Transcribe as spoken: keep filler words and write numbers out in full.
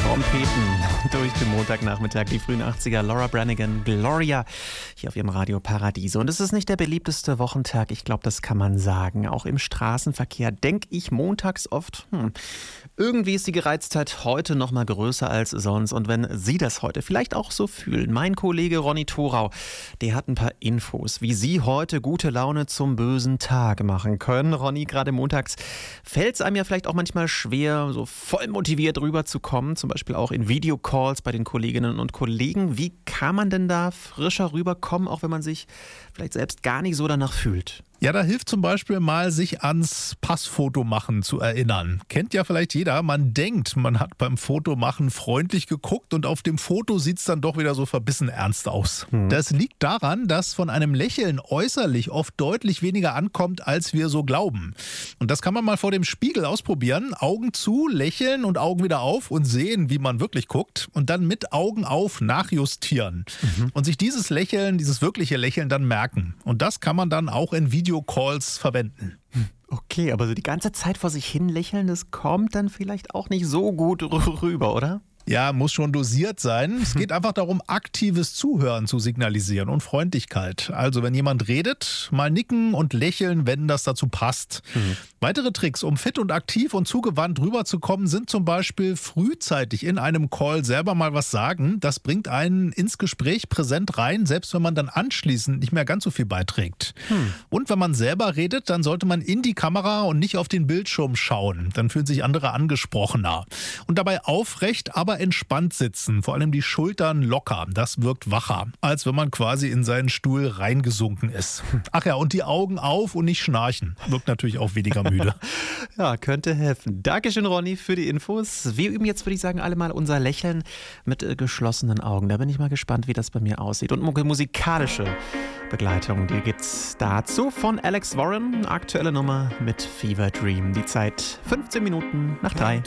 Trompeten durch den Montagnachmittag, die frühen achtziger, Laura Branigan, Gloria, hier auf ihrem Radio Paradiso. Und es ist nicht der beliebteste Wochentag, ich glaube, das kann man sagen. Auch im Straßenverkehr denke ich montags oft, hm, irgendwie ist die Gereiztheit heute noch mal größer als sonst. Und wenn Sie das heute vielleicht auch so fühlen, mein Kollege Ronny Thorau, der hat ein paar Infos, wie Sie heute gute Laune zum bösen Tag machen können. Ronny, gerade montags fällt es einem ja vielleicht auch manchmal schwer, so voll motiviert rüberzukommen, zum Beispiel auch in Videocalls bei den Kolleginnen und Kollegen. Wie kann man denn da frischer rüberkommen, auch wenn man sich vielleicht selbst gar nicht so danach fühlt? Ja, da hilft zum Beispiel mal, sich ans Passfotomachen zu erinnern. Kennt ja vielleicht jeder, man denkt, man hat beim Fotomachen freundlich geguckt und auf dem Foto sieht es dann doch wieder so verbissen ernst aus. Hm. Das liegt daran, dass von einem Lächeln äußerlich oft deutlich weniger ankommt, als wir so glauben. Und das kann man mal vor dem Spiegel ausprobieren. Augen zu, lächeln und Augen wieder auf und sehen, wie man wirklich guckt. Und dann mit Augen auf nachjustieren. Mhm. Und sich dieses Lächeln, dieses wirkliche Lächeln dann merken. Und das kann man dann auch in Video Calls verwenden. Okay, aber so die ganze Zeit vor sich hin lächeln, das kommt dann vielleicht auch nicht so gut rüber, oder? Ja, muss schon dosiert sein. Es geht einfach darum, aktives Zuhören zu signalisieren und Freundlichkeit. Also wenn jemand redet, mal nicken und lächeln, wenn das dazu passt. Mhm. Weitere Tricks, um fit und aktiv und zugewandt rüberzukommen, sind zum Beispiel frühzeitig in einem Call selber mal was sagen. Das bringt einen ins Gespräch präsent rein, selbst wenn man dann anschließend nicht mehr ganz so viel beiträgt. Mhm. Und wenn man selber redet, dann sollte man in die Kamera und nicht auf den Bildschirm schauen. Dann fühlen sich andere angesprochener. Und dabei aufrecht, aber entspannt sitzen, vor allem die Schultern locker. Das wirkt wacher, als wenn man quasi in seinen Stuhl reingesunken ist. Ach ja, und die Augen auf und nicht schnarchen. Wirkt natürlich auch weniger müde. Ja, könnte helfen. Dankeschön, Ronny, für die Infos. Wir üben jetzt, würde ich sagen, alle mal unser Lächeln mit äh, geschlossenen Augen. Da bin ich mal gespannt, wie das bei mir aussieht. Und musikalische Begleitung, die gibt's dazu von Alex Warren. Aktuelle Nummer mit Fever Dream. Die Zeit fünfzehn Minuten nach drei.